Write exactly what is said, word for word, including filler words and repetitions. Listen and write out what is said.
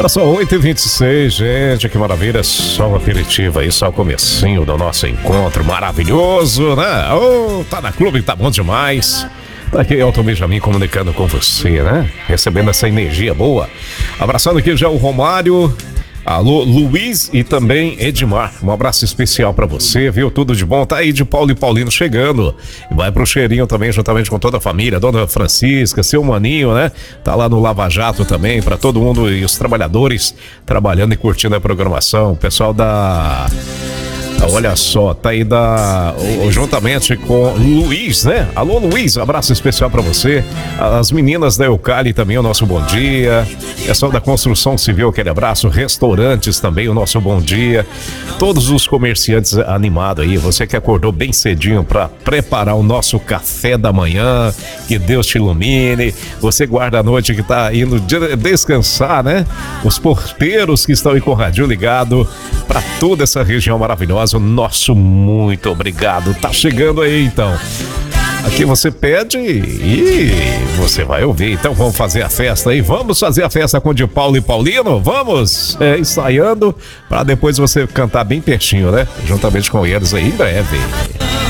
Agora são oito e vinte e seis, gente, que maravilha, só um aperitivo aí, só o comecinho do nosso encontro maravilhoso, né? Oh, tá na clube, tá bom demais. Tá aqui Elton Benjamin comunicando com você, né? Recebendo essa energia boa. Abraçando aqui já o Romário. Alô, Luiz e também Edmar. Um abraço especial pra você, viu? Tudo de bom. Tá aí de Paulo e Paulino chegando. E vai pro cheirinho também, juntamente com toda a família. Dona Francisca, seu maninho, né? Tá lá no Lava Jato também, pra todo mundo e os trabalhadores trabalhando e curtindo a programação. O pessoal da... Olha só, tá aí da, o, juntamente com Luiz, né? Alô, Luiz, abraço especial pra você. As meninas da Eucali também, o nosso bom dia. Pessoal da construção civil, aquele abraço. Restaurantes também, o nosso bom dia. Todos os comerciantes animados aí, você que acordou bem cedinho pra preparar o nosso café da manhã, que Deus te ilumine. Você guarda a noite que tá indo descansar, né? Os porteiros que estão aí com o radinho ligado pra toda essa região maravilhosa. Nosso muito obrigado. Tá chegando aí então. Aqui você pede e você vai ouvir. Então vamos fazer a festa aí. Vamos fazer a festa com o de Paulo e Paulino? Vamos é, ensaiando para depois você cantar bem pertinho, né? Juntamente com eles aí em breve.